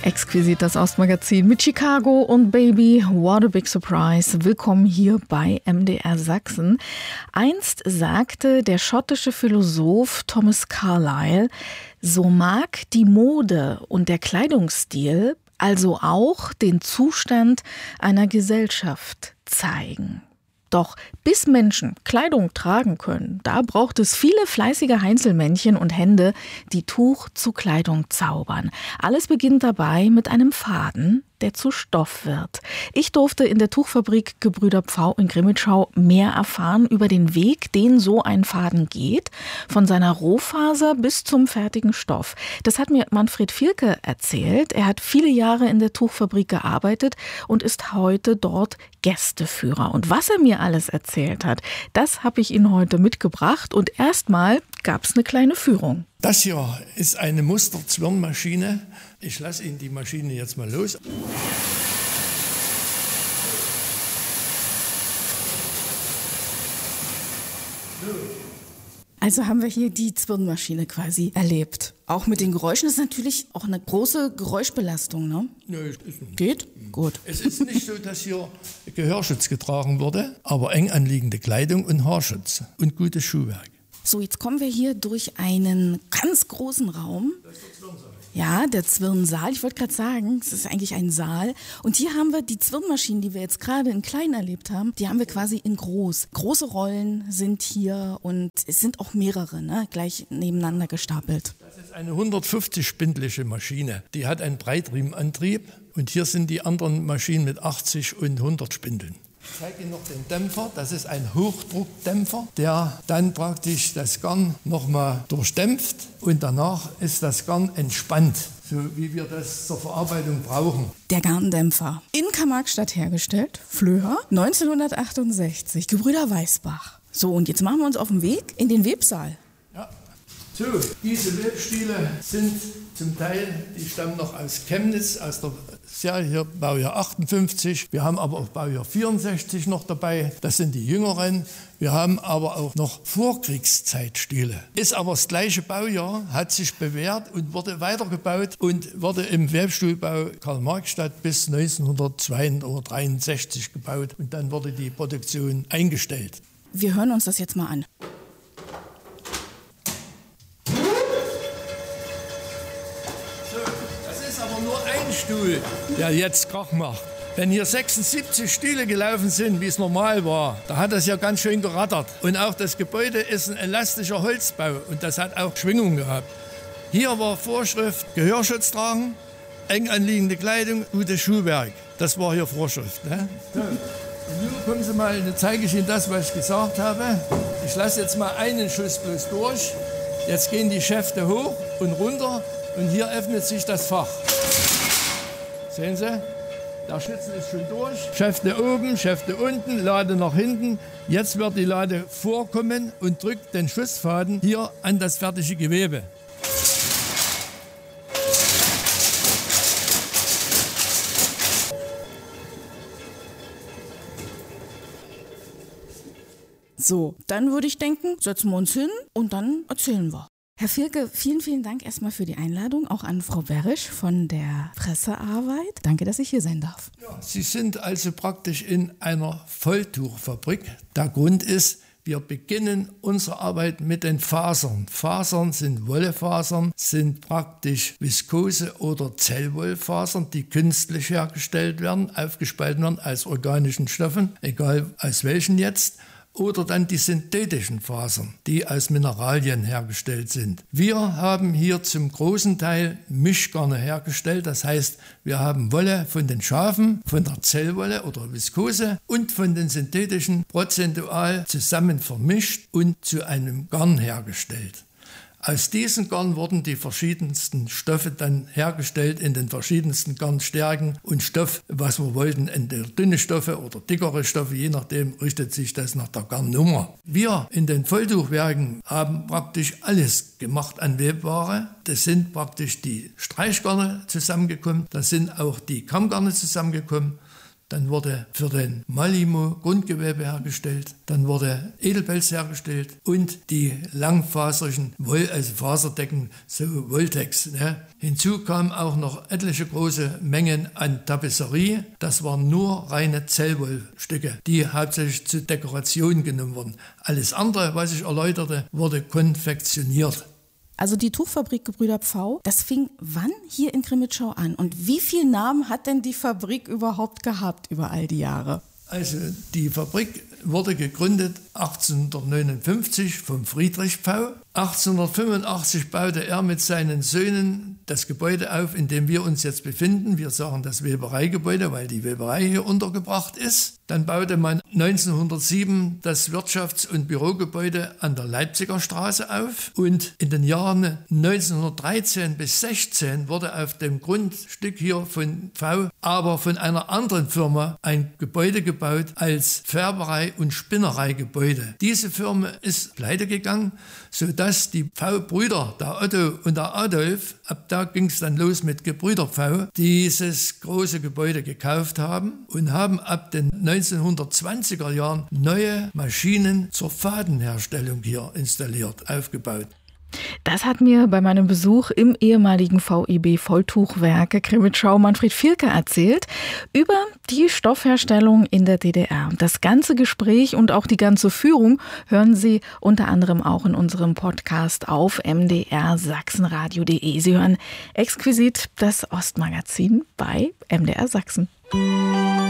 Exquisit, das Ostmagazin mit Chicago und Baby, what a big surprise. Willkommen hier bei MDR Sachsen. Einst sagte der schottische Philosoph Thomas Carlyle, so mag die Mode und der Kleidungsstil also auch den Zustand einer Gesellschaft zeigen. Doch bis Menschen Kleidung tragen können, da braucht es viele fleißige Heinzelmännchen und Hände, die Tuch zu Kleidung zaubern. Alles beginnt dabei mit einem Faden, der zu Stoff wird. Ich durfte in der Tuchfabrik Gebrüder Pfau in Grimmitschau mehr erfahren über den Weg, den so ein Faden geht, von seiner Rohfaser bis zum fertigen Stoff. Das hat mir Manfred Vierke erzählt. Er hat viele Jahre in der Tuchfabrik gearbeitet und ist heute dort Gästeführer. Und was er mir alles erzählt hat, das habe ich Ihnen heute mitgebracht. Und erstmal gab es eine kleine Führung. Das hier ist eine Musterzwirnmaschine. Ich lasse Ihnen die Maschine jetzt mal los. Also haben wir hier die Zwirnmaschine quasi erlebt. Auch mit den Geräuschen, das ist natürlich auch eine große Geräuschbelastung, ne? Nö, ist nicht. Geht? Gut. Es ist nicht so, dass hier Gehörschutz getragen wurde, aber eng anliegende Kleidung und Haarschutz und gutes Schuhwerk. So, jetzt kommen wir hier durch einen ganz großen Raum. Das ist der Zwirnsaal. Ja, der Zwirnsaal. Ich wollte gerade sagen, es ist eigentlich ein Saal. Und hier haben wir die Zwirnmaschinen, die wir jetzt gerade in klein erlebt haben, die haben wir quasi in groß. Große Rollen sind hier und es sind auch mehrere, ne, gleich nebeneinander gestapelt. Das ist eine 150-spindlige Maschine. Die hat einen Breitriemenantrieb und hier sind die anderen Maschinen mit 80 und 100 Spindeln. Ich zeige Ihnen noch den Dämpfer. Das ist ein Hochdruckdämpfer, der dann praktisch das Garn nochmal durchdämpft und danach ist das Garn entspannt, so wie wir das zur Verarbeitung brauchen. Der Garndämpfer. In Karl-Marx-Stadt hergestellt, Flöha, 1968, Gebrüder Weißbach. So, und jetzt machen wir uns auf den Weg in den Websaal. Ja. So, diese Webstile sind zum Teil, die stammen noch aus Chemnitz, aus der Serie hier, Baujahr 58. Wir haben aber auch Baujahr 64 noch dabei, das sind die jüngeren. Wir haben aber auch noch Vorkriegszeitstile. Ist aber das gleiche Baujahr, hat sich bewährt und wurde weitergebaut und wurde im Webstuhlbau Karl-Marx-Stadt bis 1962 oder 1963 gebaut und dann wurde die Produktion eingestellt. Wir hören uns das jetzt mal an. Stuhl, der jetzt Krach macht. Wenn hier 76 Stühle gelaufen sind, wie es normal war, da hat das ja ganz schön gerattert. Und auch das Gebäude ist ein elastischer Holzbau und das hat auch Schwingung gehabt. Hier war Vorschrift, Gehörschutz tragen, eng anliegende Kleidung, gutes Schuhwerk. Das war hier Vorschrift. Ne? So. Und nun kommen Sie mal, dann zeige ich Ihnen das, was ich gesagt habe. Ich lasse jetzt mal einen Schuss bloß durch. Jetzt gehen die Schäfte hoch und runter und hier öffnet sich das Fach. Sehen Sie, der Schützen ist schon durch. Schäfte oben, Schäfte unten, Lade nach hinten. Jetzt wird die Lade vorkommen und drückt den Schussfaden hier an das fertige Gewebe. So, dann würde ich denken, setzen wir uns hin und dann erzählen wir. Herr Vierke, vielen, vielen Dank erstmal für die Einladung, auch an Frau Berisch von der Pressearbeit. Danke, dass ich hier sein darf. Ja, Sie sind also praktisch in einer Volltuchfabrik. Der Grund ist, wir beginnen unsere Arbeit mit den Fasern. Fasern sind Wollefasern, sind praktisch Viskose- oder Zellwollfasern, die künstlich hergestellt werden, aufgespalten werden aus organischen Stoffen, egal aus welchen jetzt. Oder dann die synthetischen Fasern, die aus Mineralien hergestellt sind. Wir haben hier zum großen Teil Mischgarne hergestellt. Das heißt, wir haben Wolle von den Schafen, von der Zellwolle oder Viskose und von den synthetischen prozentual zusammen vermischt und zu einem Garn hergestellt. Aus diesen Garn wurden die verschiedensten Stoffe dann hergestellt in den verschiedensten Garnstärken und Stoff, was wir wollten, entweder dünne Stoffe oder dickere Stoffe, je nachdem richtet sich das nach der Garnnummer. Wir in den Volltuchwerken haben praktisch alles gemacht an Webware. Das sind praktisch die Streichgarne zusammengekommen, da sind auch die Kammgarne zusammengekommen. dann wurde für den Malimo Grundgewebe hergestellt, dann wurde Edelpelz hergestellt und die langfaserigen Faserdecken, so Voltex. Ne? Hinzu kamen auch noch etliche große Mengen an Tapisserie. Das waren nur reine Zellwollstücke, die hauptsächlich zur Dekoration genommen wurden. Alles andere, was ich erläuterte, wurde konfektioniert. Also die Tuchfabrik Gebrüder Pfau, das fing wann hier in Crimmitschau an? Und wie viele Namen hat denn die Fabrik überhaupt gehabt über all die Jahre? Also die Fabrik wurde gegründet 1859 von Friedrich Pfau. 1885 baute er mit seinen Söhnen das Gebäude auf, in dem wir uns jetzt befinden. Wir sagen das Webereigebäude, weil die Weberei hier untergebracht ist. Dann baute man 1907 das Wirtschafts- und Bürogebäude an der Leipziger Straße auf. Und in den Jahren 1913 bis 16 wurde auf dem Grundstück hier von Pfau, aber von einer anderen Firma, ein Gebäude gebaut als Färberei- und Spinnereigebäude. Diese Firma ist pleite gegangen, sodass die Pfau-Brüder, der Otto und der Adolf, ab da ging es dann los mit Gebrüder Pfau, dieses große Gebäude gekauft haben und haben ab den 1920er Jahren neue Maschinen zur Fadenherstellung hier installiert, aufgebaut. Das hat mir bei meinem Besuch im ehemaligen VEB Volltuchwerke Crimmitschau Manfred Vielke erzählt über die Stoffherstellung in der DDR. Das ganze Gespräch und auch die ganze Führung hören Sie unter anderem auch in unserem Podcast auf mdrsachsenradio.de. Sie hören exquisit das Ostmagazin bei MDR Sachsen.